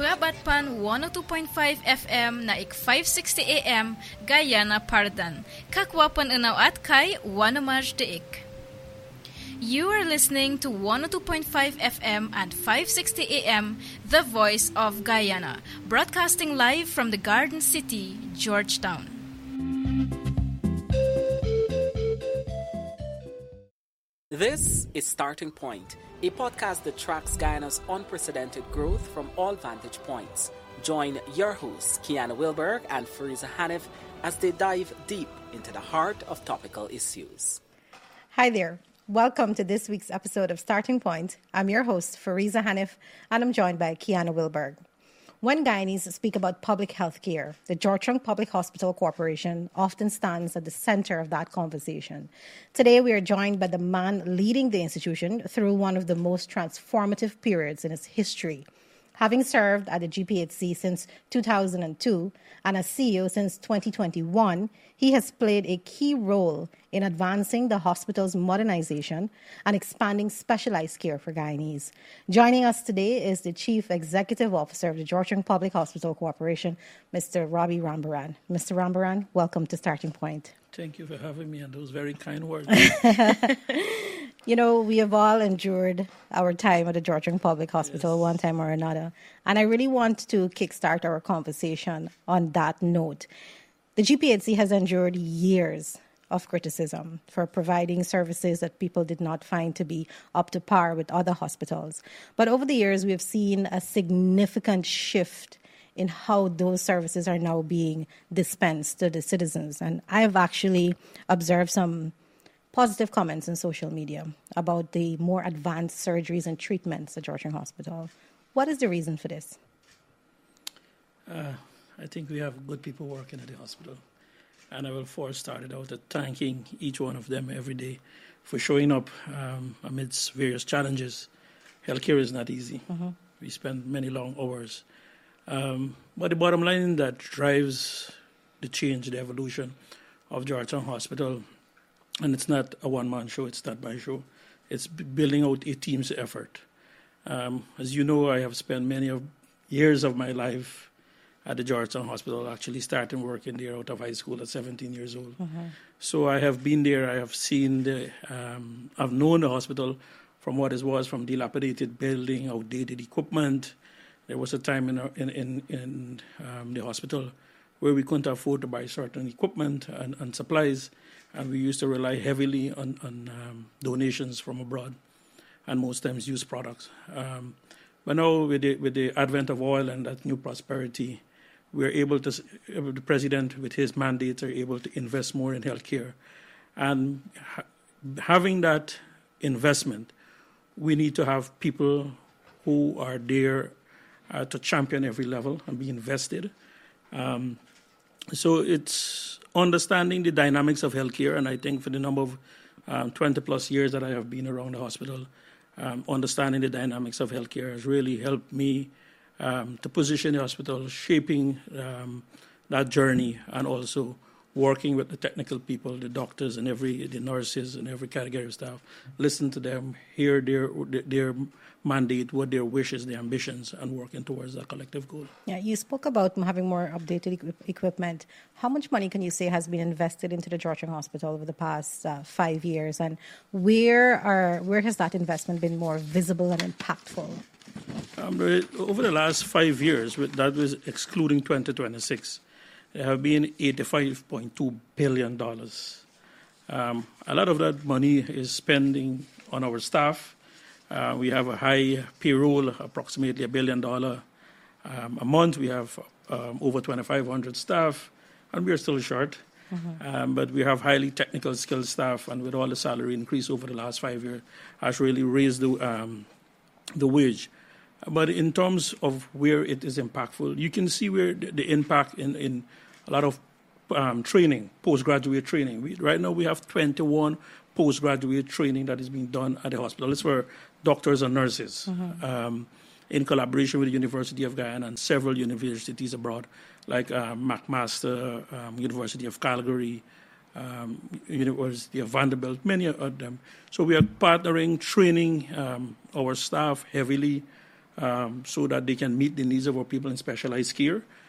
Batpan 102.5 FM na ik 560 AM Guyana Pardan. Kakwapan unaw at kay Wanamaj Deik. You are listening to 102.5 FM and 560 AM, The Voice of Guyana, broadcasting live from the Garden City, Georgetown. This is Starting Point, a podcast that tracks Guyana's unprecedented growth from all vantage points. Join your hosts, Kiana Wilberg and Fariza Hanif, as they dive deep into the heart of topical issues. Hi there. Welcome to this week's episode of Starting Point. I'm your host, Fariza Hanif, and I'm joined by Kiana Wilberg. When Guyanese speak about public health care, the Georgetown Public Hospital Corporation often stands at the center of that conversation. Today, we are joined by the man leading the institution through one of the most transformative periods in its history. Having served at the GPHC since 2002 and as CEO since 2021, he has played a key role in advancing the hospital's modernization and expanding specialized care for Guyanese. Joining us today is the Chief Executive Officer of the Georgetown Public Hospital Corporation, Mr. Robbie Rambaran. Mr. Rambaran, welcome to Starting Point. Thank you for having me and those very kind words. You know, we have all endured our time at the Georgetown Public Hospital one time or another. And I really want to kickstart our conversation on that note. The GPHC has endured years of criticism for providing services that people did not find to be up to par with other hospitals. But over the years, we have seen a significant shift in how those services are now being dispensed to the citizens. And I have actually observed some positive comments on social media about the more advanced surgeries and treatments at Georgetown Hospital. What is the reason for this? I think we have good people working at the hospital. And I will first start it out at thanking each one of them every day for showing up amidst various challenges. Healthcare is not easy. We spend many long hours. But the bottom line that drives the change, the evolution of Georgetown Hospital, and it's not a one-man show, it's not my show. It's building out a team's effort. As you know, I have spent many years of my life at the Georgetown Hospital, actually starting working there out of high school at 17 years old. So I have been there, I have seen, I've known the hospital from what it was, from dilapidated building, outdated equipment. There was a time in the hospital where we couldn't afford to buy certain equipment and supplies, and we used to rely heavily on donations from abroad, and most times used products. But now with the advent of oil and that new prosperity, we're able to, the president with his mandates are able to invest more in healthcare. And having that investment, we need to have people who are there to champion every level and be invested. So it's understanding the dynamics of healthcare, and I think for the number of 20 plus years that I have been around the hospital, understanding the dynamics of healthcare has really helped me to position the hospital, shaping that journey, and also working with the technical people, the doctors and the nurses and every category of staff, listen to them, hear their mandate, what their wishes, their ambitions, and working towards that collective goal. Yeah, you spoke about having more updated equipment. How much money can you say has been invested into the Georgetown Hospital over the past 5 years, and where has that investment been more visible and impactful? Over the last 5 years, that was excluding 2026, there have been $85.2 billion. A lot of that money is spending on our staff. We have a high payroll, approximately $1 billion a month. We have over 2,500 staff, and we are still short. But we have highly technical skilled staff, and with all the salary increase over the last 5 years, has really raised the wage. But in terms of where it is impactful, you can see where the impact in a lot of training, postgraduate training. Right now we have 21 postgraduate training that is being done at the hospital. It's for doctors and nurses in collaboration with the University of Guyana and several universities abroad, like McMaster, University of Calgary, University of Vanderbilt, many of them. So we are partnering, training our staff heavily so that they can meet the needs of our people in specialized care.